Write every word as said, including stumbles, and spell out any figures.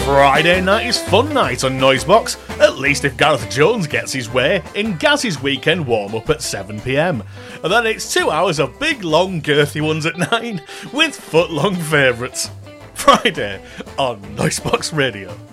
Friday night is fun night on Noisebox, at least if Gareth Jones gets his way, in Gaz's weekend warm-up at seven p m. And then it's two hours of big, long, girthy ones at nine, with foot-long favourites. Friday on Noisebox Radio.